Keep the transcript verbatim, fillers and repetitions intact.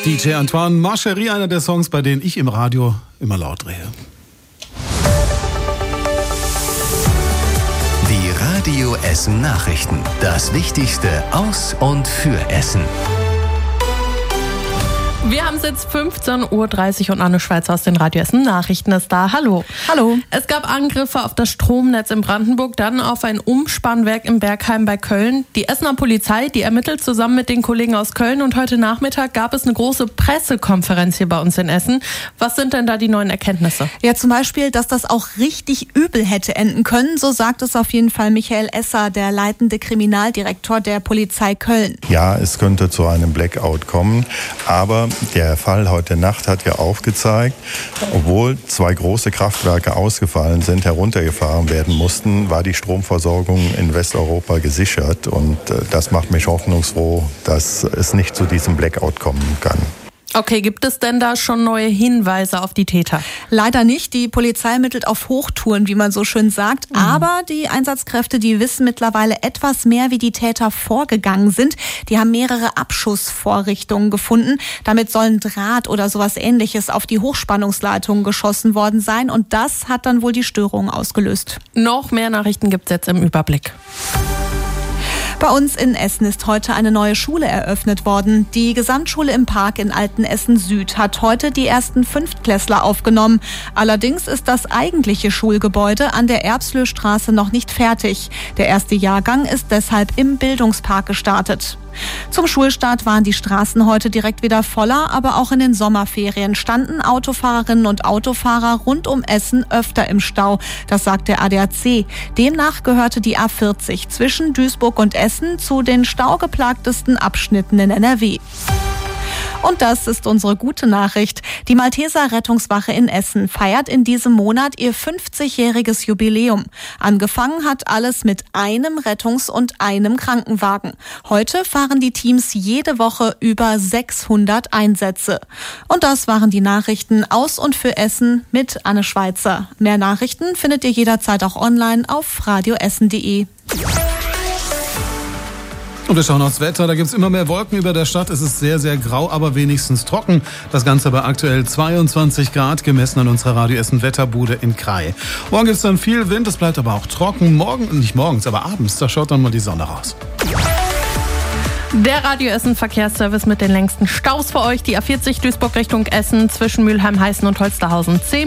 D J Antoine, Ma Chérie, einer der Songs, bei denen ich im Radio immer laut drehe. Die Radio Essen Nachrichten. Das Wichtigste aus und für Essen. Wir haben es jetzt fünfzehn Uhr dreißig und Anne Schweizer aus den Radio Essen Nachrichten ist da. Hallo. Hallo. Es gab Angriffe auf das Stromnetz in Brandenburg, dann auf ein Umspannwerk im Bergheim bei Köln. Die Essener Polizei, die ermittelt zusammen mit den Kollegen aus Köln, und heute Nachmittag gab es eine große Pressekonferenz hier bei uns in Essen. Was sind denn da die neuen Erkenntnisse? Ja, zum Beispiel, dass das auch richtig übel hätte enden können. So sagt es auf jeden Fall Michael Esser, der leitende Kriminaldirektor der Polizei Köln. Ja, es könnte zu einem Blackout kommen, aber der Fall heute Nacht hat ja aufgezeigt, obwohl zwei große Kraftwerke ausgefallen sind, heruntergefahren werden mussten, war die Stromversorgung in Westeuropa gesichert. Und das macht mich hoffnungsfroh, dass es nicht zu diesem Blackout kommen kann. Okay, gibt es denn da schon neue Hinweise auf die Täter? Leider nicht. Die Polizei ermittelt auf Hochtouren, wie man so schön sagt. Mhm. Aber die Einsatzkräfte, die wissen mittlerweile etwas mehr, wie die Täter vorgegangen sind. Die haben mehrere Abschussvorrichtungen gefunden. Damit sollen Draht oder sowas Ähnliches auf die Hochspannungsleitungen geschossen worden sein. Und das hat dann wohl die Störung ausgelöst. Noch mehr Nachrichten gibt's jetzt im Überblick. Bei uns in Essen ist heute eine neue Schule eröffnet worden. Die Gesamtschule im Park in Altenessen Süd hat heute die ersten Fünftklässler aufgenommen. Allerdings ist das eigentliche Schulgebäude an der Erbslöstraße noch nicht fertig. Der erste Jahrgang ist deshalb im Bildungspark gestartet. Zum Schulstart waren die Straßen heute direkt wieder voller, aber auch in den Sommerferien standen Autofahrerinnen und Autofahrer rund um Essen öfter im Stau. Das sagt der A D A C. Demnach gehörte die A vierzig zwischen Duisburg und Essen zu den staugeplagtesten Abschnitten in N R W. Und das ist unsere gute Nachricht. Die Malteser Rettungswache in Essen feiert in diesem Monat ihr fünfzigjähriges Jubiläum. Angefangen hat alles mit einem Rettungs- und einem Krankenwagen. Heute fahren die Teams jede Woche über sechshundert Einsätze. Und das waren die Nachrichten aus und für Essen mit Anne Schweizer. Mehr Nachrichten findet ihr jederzeit auch online auf radio essen punkt de. Und wir schauen aufs Wetter, da gibt es immer mehr Wolken über der Stadt. Es ist sehr, sehr grau, aber wenigstens trocken. Das Ganze bei aktuell zweiundzwanzig Grad, gemessen an unserer Radio Essen Wetterbude in Krai. Morgen gibt es dann viel Wind, es bleibt aber auch trocken. Morgen, nicht morgens, aber abends, da schaut dann mal die Sonne raus. Der Radio Essen Verkehrsservice mit den längsten Staus für euch. Die A vierzig Duisburg Richtung Essen zwischen Mülheim, Heißen und Holsterhausen. zehn